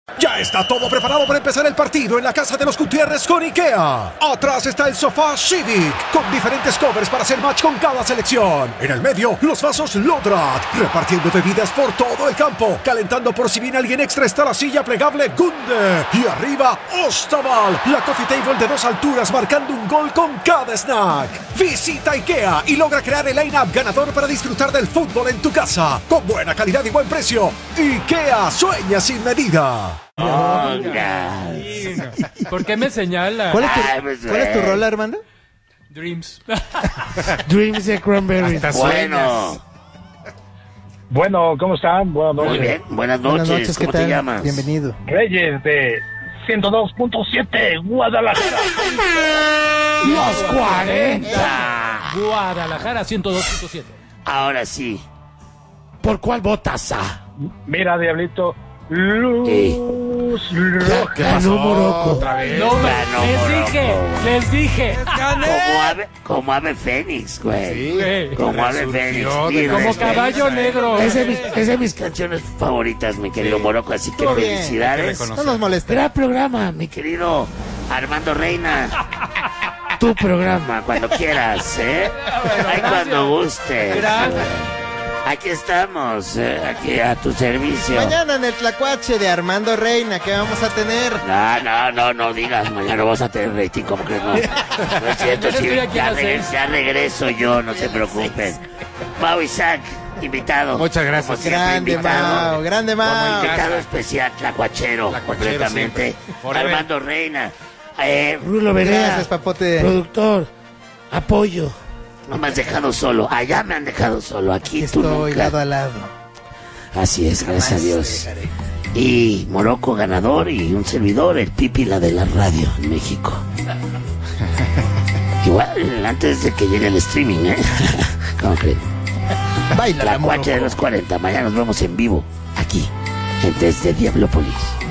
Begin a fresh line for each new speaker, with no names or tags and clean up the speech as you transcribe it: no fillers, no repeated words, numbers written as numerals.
Ya está todo preparado para empezar el partido en la casa de los Gutiérrez con IKEA. Atrás está el sofá Civic, con diferentes covers para hacer match con cada selección. En el medio, los vasos Lodrat, repartiendo bebidas por todo el campo. Calentando por si viene alguien extra está la silla plegable Gunde. Y arriba, Ostaval, la coffee table de 2 alturas marcando un gol con cada snack. Visita IKEA y logra crear el line-up ganador para disfrutar del fútbol en tu casa. Con buena calidad y buen precio. IKEA sueña sin medida.
¿Por qué me señala?
¿Cuál es tu rola, Armando?
Dreams.
Dreams de Cranberries.
Bueno, ¿cómo están? Buenas noches.
Muy bien, buenas noches.
¿Qué
¿Cómo
tal?
te llamas?
Bienvenido.
Reyes de 102.7, Guadalajara.
¡Los 40!
Guadalajara 102.7.
Ahora sí. ¿Por cuál votas?
Mira, Diablito. Luz roja.
Ganó Morocco.
No,
Ganó
les dije.
Como ave fénix, güey.
Sí.
Como ave fénix. Mi
Como
respeto.
caballo negro.
Es de mis canciones favoritas, mi querido Morocco, así que
Todo bien,
felicidades.
No nos molestes.
Gran programa, mi querido Armando Reina. Tu programa, cuando quieras, ¿eh? Ahí cuando gustes. Aquí estamos, aquí a tu servicio.
Mañana en el Tlacuache de Armando Reina, ¿qué vamos a tener?
No digas, mañana vas a tener rating, como que no. No es cierto, sí, ya regreso yo, no se preocupen. Mau Isaac, invitado.
Muchas gracias.
Grande Mau.
Invitado especial, tlacuachero, completamente.
Forever.
Armando Reina, Rulo Berea,
Gracias, papote.
productor, apoyo. No me has dejado solo, allá me han dejado solo, aquí tú
Estoy
nunca.
lado a lado.
Así es, gracias a
Jamás
Dios.
te dejaré.
Y Morocco ganador y un servidor, el Pípila de la radio en México. Igual, antes de que llegue el streaming, ¿eh? ¿Cómo creen?
Baila
La cuacha de los 40, mañana nos vemos en vivo, aquí, desde Diablópolis.